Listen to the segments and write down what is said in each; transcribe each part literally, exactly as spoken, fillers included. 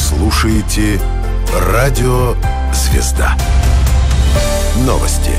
слушаете Радио «Звезда». Новости.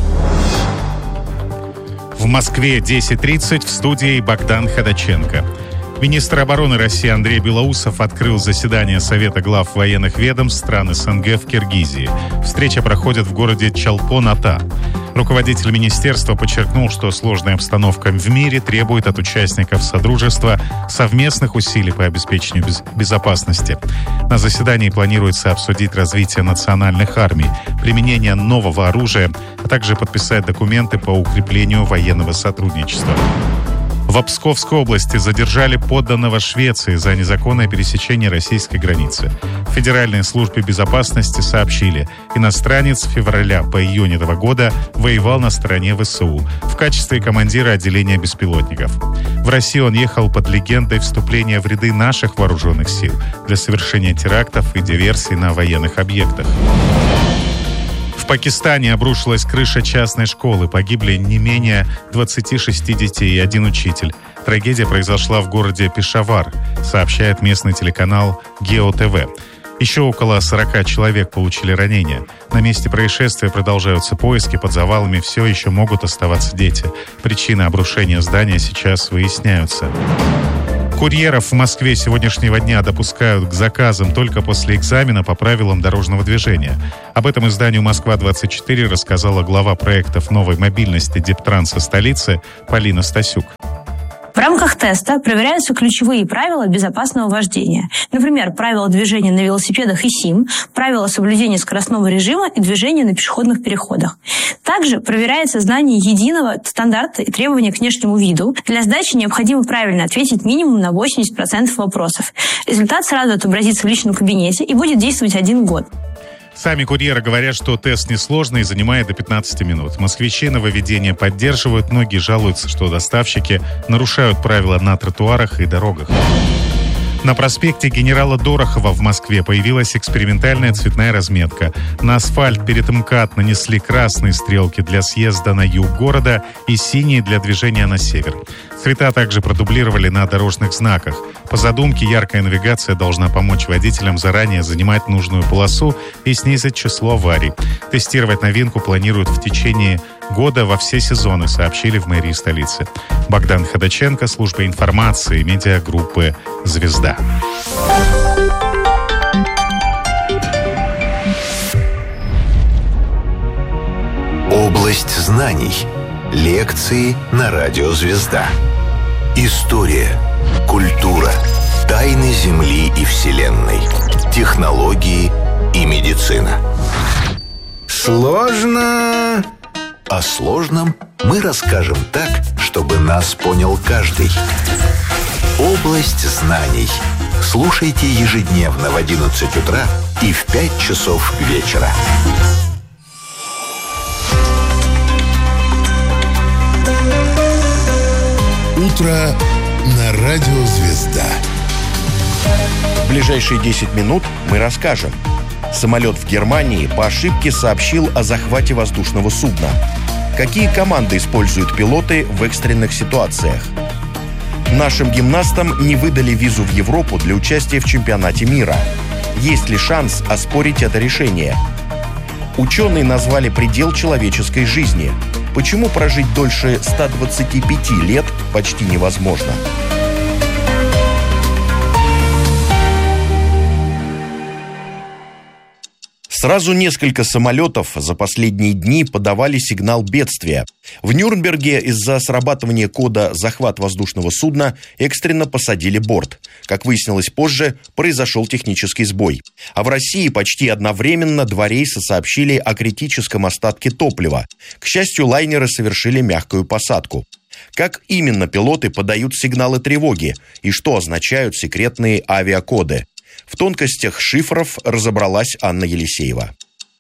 В Москве десять тридцать, в студии Богдан Ходаченко. Министр обороны России Андрей Белоусов открыл заседание Совета глав военных ведомств стран СНГ в Киргизии. Встреча проходит в городе Чолпон-Ата. Руководитель министерства подчеркнул, что сложная обстановка в мире требует от участников Содружества совместных усилий по обеспечению без- безопасности. На заседании планируется обсудить развитие национальных армий, применение нового оружия, а также подписать документы по укреплению военного сотрудничества. В Псковской области задержали подданного Швеции за незаконное пересечение российской границы. В Федеральной службе безопасности сообщили, иностранец с февраля по июнь этого года воевал на стороне ВСУ в качестве командира отделения беспилотников. В Россию он ехал под легендой вступления в ряды наших вооруженных сил для совершения терактов и диверсий на военных объектах. В Пакистане обрушилась крыша частной школы. Погибли не менее двадцати шести детей и один учитель. Трагедия произошла в городе Пешавар, сообщает местный телеканал Гео ТВ. Еще около сорока человек получили ранения. На месте происшествия продолжаются поиски. Под завалами все еще могут оставаться дети. Причины обрушения здания сейчас выясняются. Курьеров в Москве сегодняшнего дня допускают к заказам только после экзамена по правилам дорожного движения. Об этом изданию «Москва двадцать четыре» рассказала глава проектов новой мобильности Дептранса столицы Полина Стасюк. В рамках теста проверяются ключевые правила безопасного вождения. Например, правила движения на велосипедах и СИМ, правила соблюдения скоростного режима и движения на пешеходных переходах. Также проверяется знание единого стандарта и требования к внешнему виду. Для сдачи необходимо правильно ответить минимум на восемьдесят процентов вопросов. Результат сразу отобразится в личном кабинете и будет действовать один год. Сами курьеры говорят, что тест несложный и занимает до пятнадцати минут. Москвичи нововведение поддерживают. Многие жалуются, что доставщики нарушают правила на тротуарах и дорогах. На проспекте генерала Дорохова в Москве появилась экспериментальная цветная разметка. На асфальт перед МКАД нанесли красные стрелки для съезда на юг города и синие для движения на север. Цвета также продублировали на дорожных знаках. По задумке, яркая навигация должна помочь водителям заранее занимать нужную полосу и снизить число аварий. Тестировать новинку планируют в течение года во все сезоны, сообщили в мэрии столицы. Богдан Ходаченко, служба информации медиагруппы «Звезда». Область знаний. Лекции на Радио «Звезда». История, культура, тайны Земли и Вселенной, технологии и медицина. Сложно. О сложном мы расскажем так, чтобы нас понял каждый. Область знаний. Слушайте ежедневно в одиннадцать утра и в пять часов вечера. Утро на Радио «Звезда». В ближайшие десять минут мы расскажем. Самолет в Германии по ошибке сообщил о захвате воздушного судна. Какие команды используют пилоты в экстренных ситуациях? Нашим гимнастам не выдали визу в Европу для участия в чемпионате мира. Есть ли шанс оспорить это решение? Ученые назвали предел человеческой жизни. Почему прожить дольше ста двадцати пяти лет почти невозможно? Сразу несколько самолетов за последние дни подавали сигнал бедствия. В Нюрнберге из-за срабатывания кода «захват воздушного судна» экстренно посадили борт. Как выяснилось позже, произошел технический сбой. А в России почти одновременно два рейса сообщили о критическом остатке топлива. К счастью, лайнеры совершили мягкую посадку. Как именно пилоты подают сигналы тревоги и что означают секретные авиакоды? В тонкостях шифров разобралась Анна Елисеева.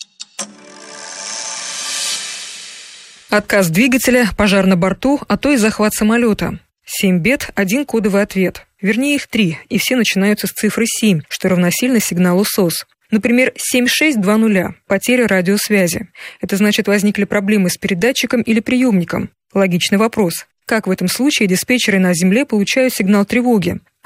Отказ двигателя, пожар на борту, а то и захват самолета. Семь бед, один кодовый ответ. Вернее, их три, и все начинаются с цифры семь, что равносильно сигналу СОС. Например, семь шесть два ноль – потеря радиосвязи. Это значит, возникли проблемы с передатчиком или приемником. Логичный вопрос. Как в этом случае диспетчеры на Земле получают сигнал тревоги?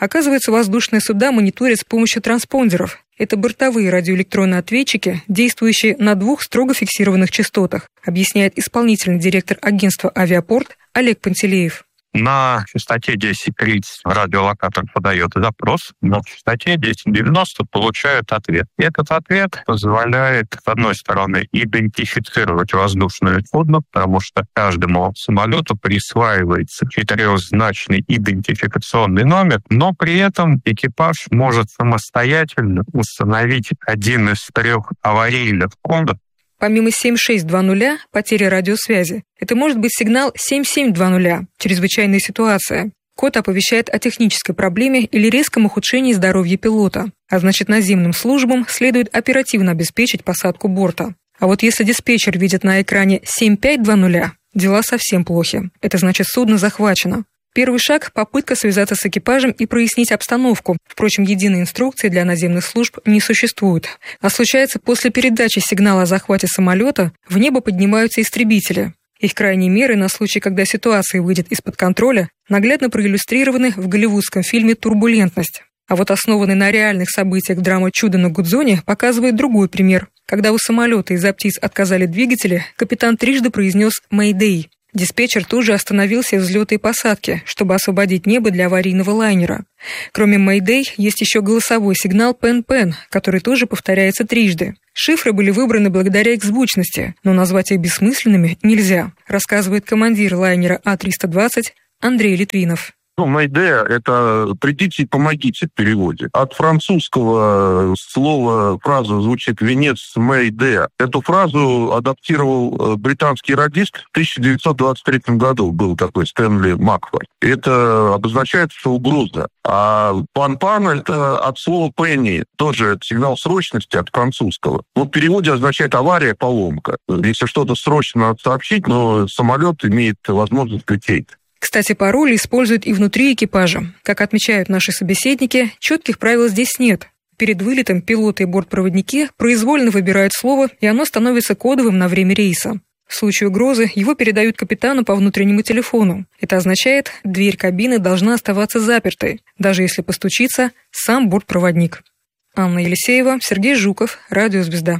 Оказывается, воздушные суда мониторят с помощью транспондеров. Это бортовые радиоэлектронные ответчики, действующие на двух строго фиксированных частотах, объясняет исполнительный директор агентства «Авиапорт» Олег Пантелеев. На частоте десять тридцать радиолокатор подает запрос, на частоте десять девяносто получает ответ. И этот ответ позволяет, с одной стороны, идентифицировать воздушное судно, потому что каждому самолету присваивается четырехзначный идентификационный номер, но при этом экипаж может самостоятельно установить один из трех аварийных кодов. Помимо семь шесть два ноль, потери радиосвязи, это может быть сигнал семь семь два ноль, чрезвычайная ситуация. Код оповещает о технической проблеме или резком ухудшении здоровья пилота, а значит, наземным службам следует оперативно обеспечить посадку борта. А вот если диспетчер видит на экране семь пять два ноль, дела совсем плохи. Это значит, судно захвачено. Первый шаг – попытка связаться с экипажем и прояснить обстановку. Впрочем, единой инструкции для наземных служб не существует. А случается, после передачи сигнала о захвате самолета в небо поднимаются истребители. Их крайние меры на случай, когда ситуация выйдет из-под контроля, наглядно проиллюстрированы в голливудском фильме «Турбулентность». А вот основанный на реальных событиях драма «Чудо на Гудзоне» показывает другой пример. Когда у самолета из-за птиц отказали двигатели, капитан трижды произнес «Мэйдэй». Диспетчер тут же остановил все взлеты и посадки, чтобы освободить небо для аварийного лайнера. Кроме «Мэйдэй» есть еще голосовой сигнал «Пен-Пен», который тоже повторяется трижды. Шифры были выбраны благодаря их звучности, но назвать их бессмысленными нельзя, рассказывает командир лайнера А триста двадцать Андрей Литвинов. Ну, «Мэйдэй» — это «придите и помогите» в переводе. От французского слова фраза звучит «венец Мэйдэй». Эту фразу адаптировал британский радист в тысяча девятьсот двадцать третьем году. Был такой Стэнли Макфай. Это обозначает, что угроза. А «пан-пан» — это от слова «пенни». Тоже сигнал срочности от французского. Ну, в переводе означает «авария», «поломка». Если что-то срочно надо сообщить, но самолет имеет возможность лететь. Кстати, пароли используют и внутри экипажа. Как отмечают наши собеседники, четких правил здесь нет. Перед вылетом пилоты и бортпроводники произвольно выбирают слово, и оно становится кодовым на время рейса. В случае угрозы его передают капитану по внутреннему телефону. Это означает, дверь кабины должна оставаться запертой, даже если постучится сам бортпроводник. Анна Елисеева, Сергей Жуков, Радио Звезда.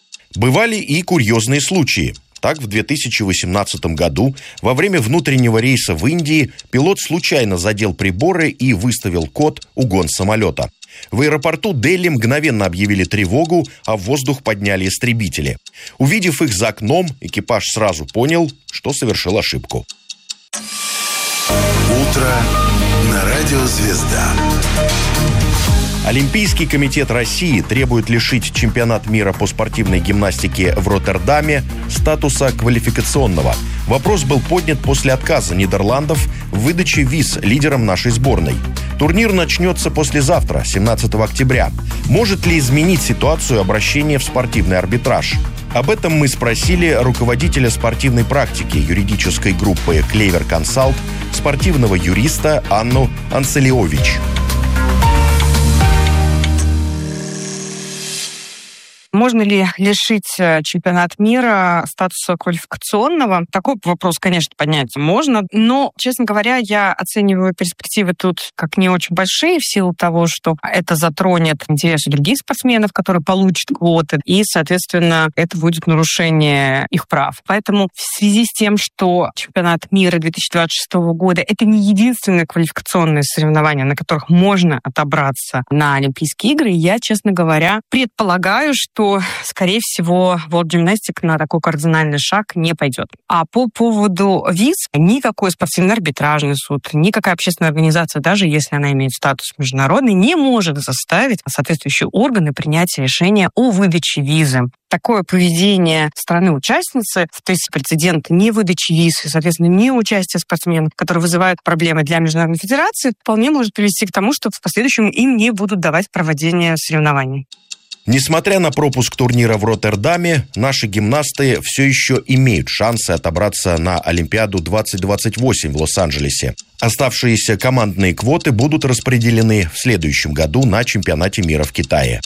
Бывали и курьезные случаи. Так, в две тысячи восемнадцатом году во время внутреннего рейса в Индии пилот случайно задел приборы и выставил код «Угон самолета». В аэропорту Дели мгновенно объявили тревогу, а в воздух подняли истребители. Увидев их за окном, экипаж сразу понял, что совершил ошибку. Утро на радио «Звезда». Олимпийский комитет России требует лишить чемпионат мира по спортивной гимнастике в Роттердаме статуса квалификационного. Вопрос был поднят после отказа Нидерландов в выдаче виз лидерам нашей сборной. Турнир начнется послезавтра, семнадцатого октября. Может ли изменить ситуацию обращение в спортивный арбитраж? Об этом мы спросили руководителя спортивной практики юридической группы «Клевер Консалт», спортивного юриста Анну Анцелиович. Можно ли лишить чемпионат мира статуса квалификационного? Такой вопрос, конечно, поднять можно. Но, честно говоря, я оцениваю перспективы тут как не очень большие в силу того, что это затронет интересы других спортсменов, которые получат квоты, и, соответственно, это будет нарушение их прав. Поэтому в связи с тем, что чемпионат мира две тысячи двадцать шестого года — это не единственное квалификационное соревнование, на которых можно отобраться на Олимпийские игры, я, честно говоря, предполагаю, что скорее всего, World Gymnastics на такой кардинальный шаг не пойдет. А по поводу виз, никакой спортивный арбитражный суд, никакая общественная организация, даже если она имеет статус международный, не может заставить соответствующие органы принять решение о выдаче визы. Такое поведение страны-участницы, то есть прецедент не выдачи виз и, соответственно, не участия спортсменов, которые вызывают проблемы для Международной федерации, вполне может привести к тому, что в последующем им не будут давать проведение соревнований. Несмотря на пропуск турнира в Роттердаме, наши гимнасты все еще имеют шансы отобраться на Олимпиаду двадцать двадцать восемь в Лос-Анджелесе. Оставшиеся командные квоты будут распределены в следующем году на чемпионате мира в Китае.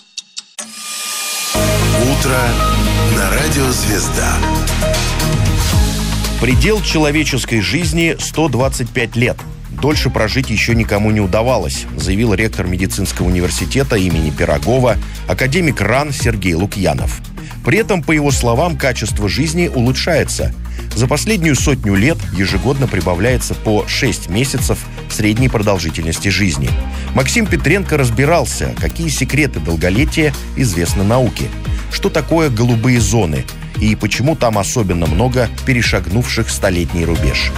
Утро на радио «Звезда». Предел человеческой жизни – сто двадцать пять лет. дольше прожить еще никому не удавалось, заявил ректор медицинского университета имени Пирогова, академик РАН Сергей Лукьянов. При этом, по его словам, качество жизни улучшается. За последнюю сотню лет ежегодно прибавляется по шесть месяцев средней продолжительности жизни. Максим Петренко разбирался, какие секреты долголетия известны науке, что такое голубые зоны и почему там особенно много перешагнувших столетний рубеж.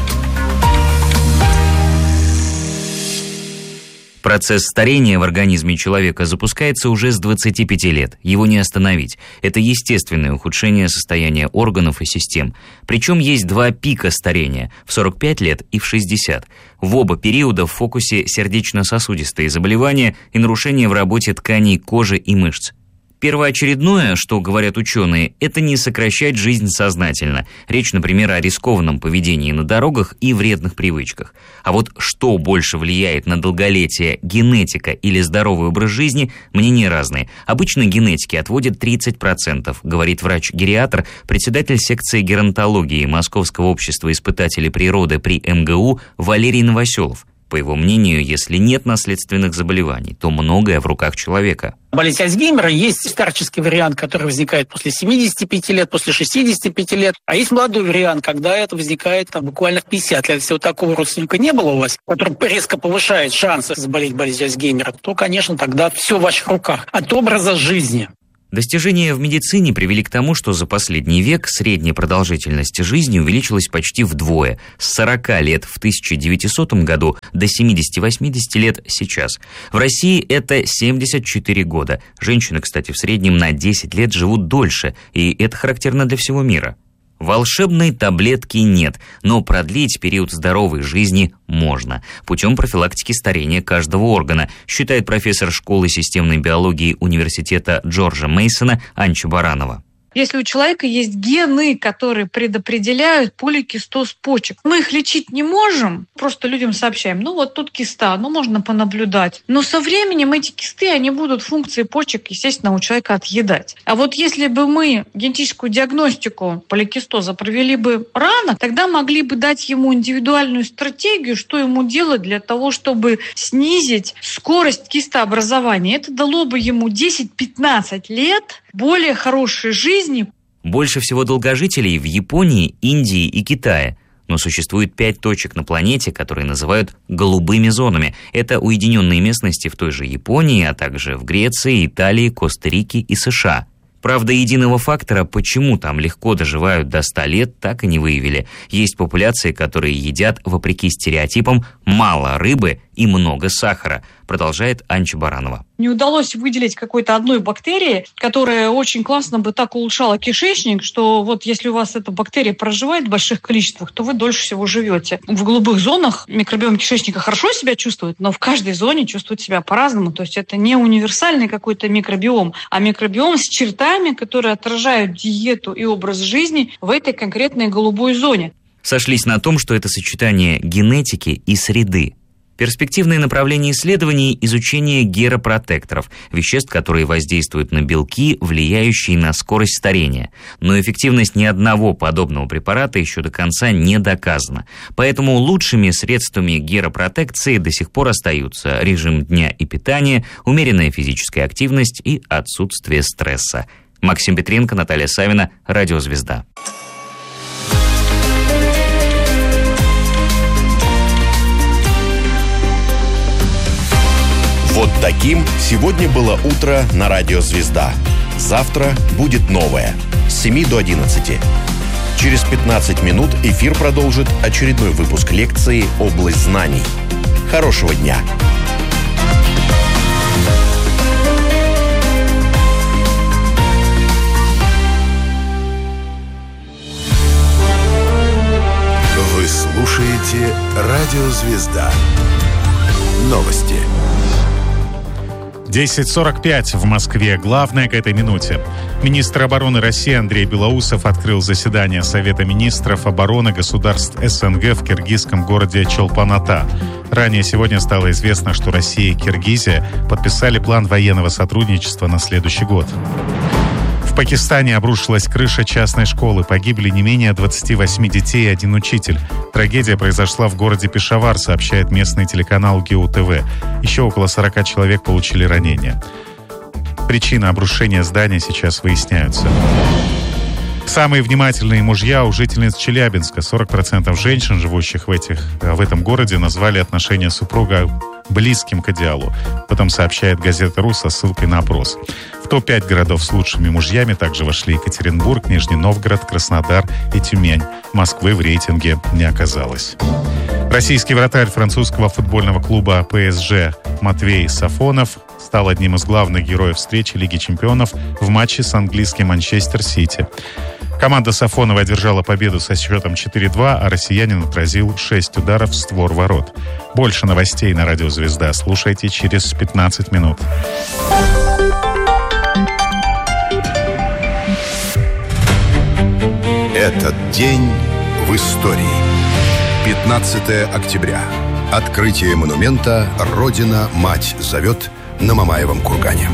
Процесс старения в организме человека запускается уже с двадцати пяти лет. Его не остановить. Это естественное ухудшение состояния органов и систем. Причем есть два пика старения – в сорок пять лет и в шестьдесят. В оба периода в фокусе сердечно-сосудистые заболевания и нарушения в работе тканей кожи и мышц. Первоочередное, что говорят ученые, это не сокращать жизнь сознательно. Речь, например, о рискованном поведении на дорогах и вредных привычках. А вот что больше влияет на долголетие, генетика или здоровый образ жизни, мнения разные. Обычно генетики отводят тридцать процентов, говорит врач-гериатр, председатель секции геронтологии Московского общества испытателей природы при эм гэ у Валерий Новоселов. По его мнению, если нет наследственных заболеваний, то многое в руках человека. Болезнь Альцгеймера есть старческий вариант, который возникает после семидесяти пяти лет, после шестидесяти пяти лет. А есть молодой вариант, когда это возникает там, буквально в пятьдесят лет. Если вот такого родственника не было у вас, который резко повышает шансы заболеть болезнью Альцгеймера, то, конечно, тогда все в ваших руках. От образа жизни. Достижения в медицине привели к тому, что за последний век средняя продолжительность жизни увеличилась почти вдвое, с сорока лет в тысяча девятисотом году до семидесяти-восьмидесяти лет сейчас. В России это семьдесят четыре года. Женщины, кстати, в среднем на десять лет живут дольше, и это характерно для всего мира. Волшебной таблетки нет, но продлить период здоровой жизни можно путем профилактики старения каждого органа, считает профессор школы системной биологии университета Джорджа Мейсона Анча Баранова. Если у человека есть гены, которые предопределяют поликистоз почек, мы их лечить не можем, просто людям сообщаем, ну вот тут киста, ну можно понаблюдать. Но со временем эти кисты, они будут функции почек, естественно, у человека отъедать. А вот если бы мы генетическую диагностику поликистоза провели бы рано, тогда могли бы дать ему индивидуальную стратегию, что ему делать для того, чтобы снизить скорость кистообразования. Это дало бы ему десять-пятнадцать лет более хорошей жизни. Больше всего долгожителей в Японии, Индии и Китае. Но существует пять точек на планете, которые называют голубыми зонами. Это уединенные местности в той же Японии, а также в Греции, Италии, Коста-Рике и США. Правда, единого фактора, почему там легко доживают до ста лет, так и не выявили. Есть популяции, которые едят, вопреки стереотипам, мало рыбы и много сахара, продолжает Анча Баранова. Не удалось выделить какой-то одной бактерии, которая очень классно бы так улучшала кишечник, что вот если у вас эта бактерия проживает в больших количествах, то вы дольше всего живете. В голубых зонах микробиом кишечника хорошо себя чувствует, но в каждой зоне чувствует себя по-разному. То есть это не универсальный какой-то микробиом, а микробиом с чертами, которые отражают диету и образ жизни в этой конкретной голубой зоне. Сошлись на том, что это сочетание генетики и среды. Перспективные направления исследований – изучение геропротекторов, веществ, которые воздействуют на белки, влияющие на скорость старения. Но эффективность ни одного подобного препарата еще до конца не доказана. Поэтому лучшими средствами геропротекции до сих пор остаются режим дня и питания, умеренная физическая активность и отсутствие стресса. Максим Петренко, Наталья Савина, Радиозвезда. Вот таким сегодня было утро на Радио Звезда. Завтра будет новое. С семи до одиннадцати. Через пятнадцать минут эфир продолжит очередной выпуск лекции «Область знаний». Хорошего дня! Вы слушаете Радио Звезда. Новости. десять сорок пять в Москве. Главное к этой минуте. Министр обороны России Андрей Белоусов открыл заседание Совета министров обороны государств эс эн гэ в киргизском городе Чолпан-Ата. Ранее сегодня стало известно, что Россия и Киргизия подписали план военного сотрудничества на следующий год. В В Пакистане обрушилась крыша частной школы. Погибли не менее двадцати восьми детей и один учитель. Трагедия произошла в городе Пешавар, сообщает местный телеканал ГИУ-ТВ. Еще около сорока человек получили ранения. Причины обрушения здания сейчас выясняются. Самые внимательные мужья у жительниц Челябинска. сорок процентов женщин, живущих в, этих, в этом городе, назвали отношения супруга близким к идеалу. Потом сообщает газета «Ру» со ссылкой на опрос. В топ пять городов с лучшими мужьями также вошли Екатеринбург, Нижний Новгород, Краснодар и Тюмень. Москвы в рейтинге не оказалось. Российский вратарь французского футбольного клуба ПСЖ Матвей Сафонов стал одним из главных героев встречи Лиги чемпионов в матче с английским Манчестер Сити. Команда Сафонова одержала победу со счетом четыре-два, а россиянин отразил шесть ударов в створ ворот. Больше новостей на Радио Звезда слушайте через пятнадцать минут. Этот день в истории. пятнадцатое октября. Открытие монумента «Родина-мать зовет» на Мамаевом кургане.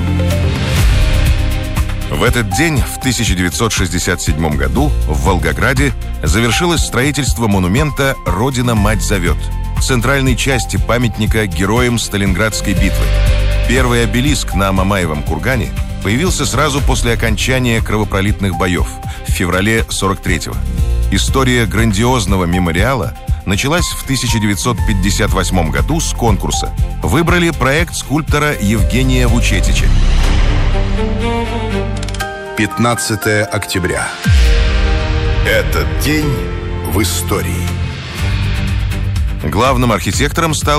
В этот день, в тысяча девятьсот шестьдесят седьмом году, в Волгограде завершилось строительство монумента «Родина-мать зовет», центральной части памятника героям Сталинградской битвы. Первый обелиск на Мамаевом кургане появился сразу после окончания кровопролитных боев в феврале сорок третьего. История грандиозного мемориала началась в тысяча девятьсот пятьдесят восьмом году с конкурса. Выбрали проект скульптора Евгения Вучетича. пятнадцатое октября. Этот день в истории. Главным архитектором стал